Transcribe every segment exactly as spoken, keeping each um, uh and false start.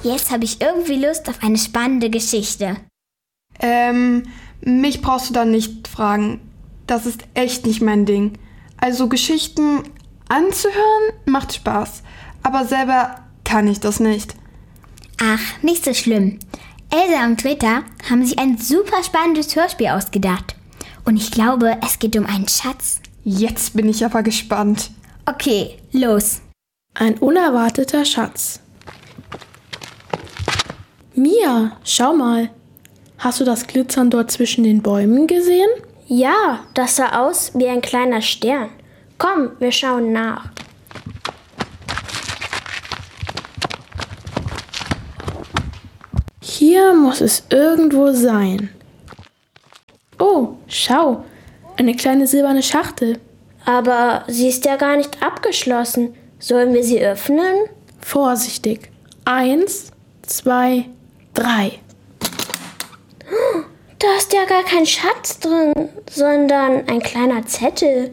Jetzt habe ich irgendwie Lust auf eine spannende Geschichte. Ähm, mich brauchst du dann nicht fragen. Das ist echt nicht mein Ding. Also Geschichten anzuhören macht Spaß, aber selber kann ich das nicht. Ach, nicht so schlimm. Elsa und Greta haben sich ein super spannendes Hörspiel ausgedacht. Und ich glaube, es geht um einen Schatz. Jetzt bin ich aber gespannt. Okay, los. Ein unerwarteter Schatz. Mia, schau mal. Hast du das Glitzern dort zwischen den Bäumen gesehen? Ja, das sah aus wie ein kleiner Stern. Komm, wir schauen nach. Hier muss es irgendwo sein. Oh, schau, eine kleine silberne Schachtel. Aber sie ist ja gar nicht abgeschlossen. Sollen wir sie öffnen? Vorsichtig. Eins, zwei, drei. Da ist ja gar kein Schatz drin, sondern ein kleiner Zettel.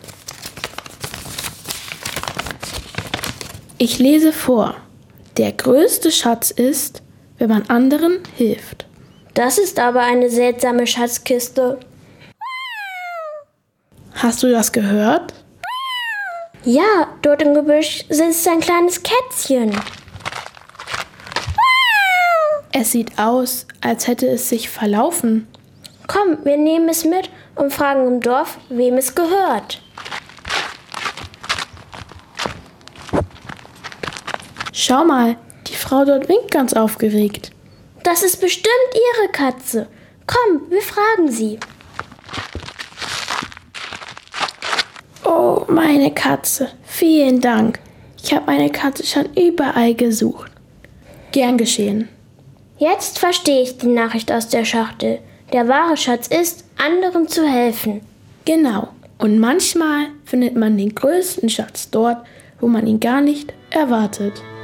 Ich lese vor. Der größte Schatz ist, wenn man anderen hilft. Das ist aber eine seltsame Schatzkiste. Hast du das gehört? Ja, dort im Gebüsch sitzt ein kleines Kätzchen. Es sieht aus, als hätte es sich verlaufen. Komm, wir nehmen es mit und fragen im Dorf, wem es gehört. Schau mal, die Frau dort winkt ganz aufgeregt. Das ist bestimmt ihre Katze. Komm, wir fragen sie. Oh, meine Katze, vielen Dank. Ich habe meine Katze schon überall gesucht. Gern geschehen. Jetzt verstehe ich die Nachricht aus der Schachtel. Der wahre Schatz ist, anderen zu helfen. Genau. Und manchmal findet man den größten Schatz dort, wo man ihn gar nicht erwartet.